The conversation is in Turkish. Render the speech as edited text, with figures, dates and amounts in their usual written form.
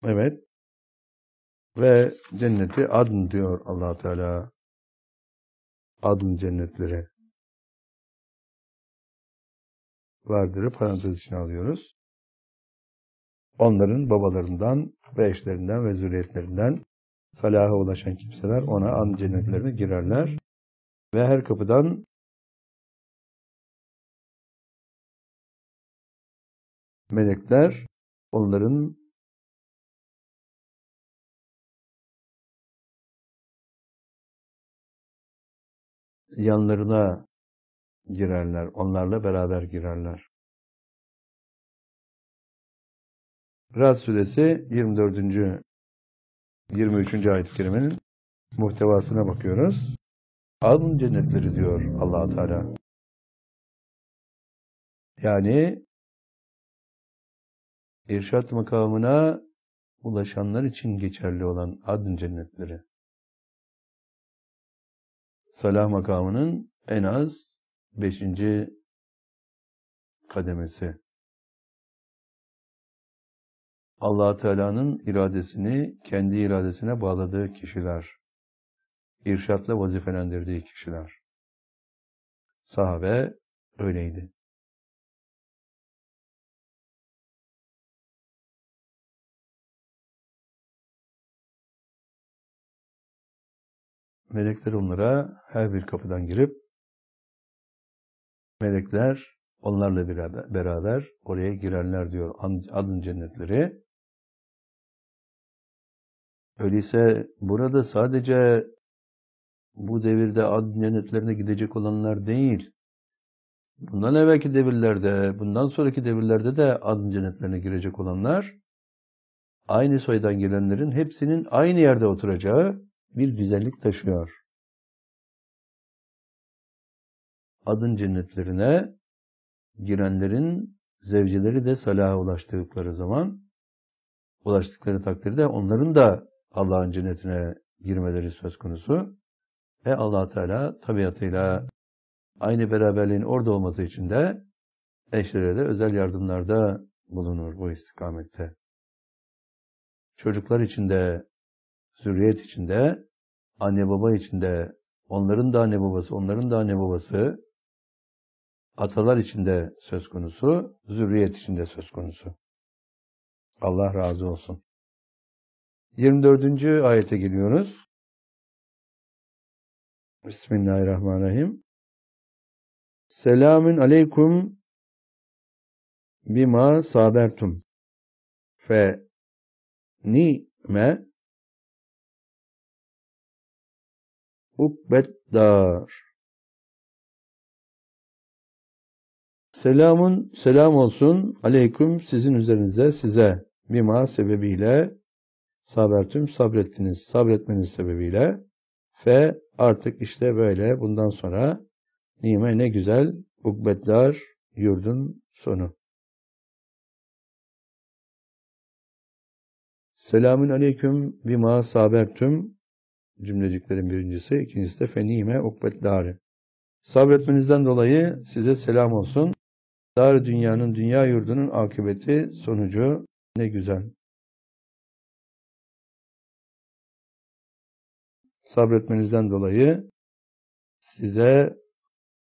Evet. Ve cenneti adn diyor Allah Teala. Adn cennetleri vardır. Parantez içine alıyoruz. Onların babalarından ve eşlerinden ve zürriyetlerinden salaha ulaşan kimseler ona adn cennetlerine girerler. Ve her kapıdan melekler onların yanlarına girerler. Onlarla beraber girerler. Ra'd suresi 24. 23. ayet-i kerimenin muhtevasına bakıyoruz. Adn cennetleri diyor Allah Teala. Yani irşad makamına ulaşanlar için geçerli olan adn cennetleri. Salah makamının en az 5. kademesi. Allah Teala'nın iradesini kendi iradesine bağladığı kişiler. İrşatla vazifelendirdiği kişiler. Sahabe öyleydi. Melekler onlara her bir kapıdan girip melekler onlarla beraber oraya girerler diyor adn cennetleri. Öyleyse burada sadece bu devirde adn cennetlerine gidecek olanlar değil, bundan evvelki devirlerde, bundan sonraki devirlerde de adn cennetlerine girecek olanlar, aynı soydan gelenlerin hepsinin aynı yerde oturacağı bir güzellik taşıyor. Adn cennetlerine girenlerin zevceleri de salaha ulaştıkları takdirde onların da Allah'ın cennetine girmeleri söz konusu. Ve Allah Teala tabiatıyla aynı beraberliğin orada olması için de eşlere de özel yardımlarda bulunur bu istikamette. Çocuklar içinde, zürriyet içinde, anne baba içinde, onların da anne babası, onların da anne babası, atalar içinde söz konusu, zürriyet içinde söz konusu. Allah razı olsun. 24. ayete geliyoruz. Bismillahirrahmanirrahim. Selamün aleyküm bima sabertum fe ni'me ukbeddar. Selam olsun aleyküm sizin üzerinize, size bima sebebiyle sabertüm sabrettiniz, sabretmeniz sebebiyle fe artık işte böyle bundan sonra ni'me ne güzel ukbeddar yurdun sonu. Selamün aleyküm bima sabertüm cümleciklerin birincisi, ikincisi de fenime ukbeddâri. Sabretmenizden dolayı size selam olsun. Dar dünyanın, dünya yurdunun akıbeti, sonucu ne güzel. Sabretmenizden dolayı size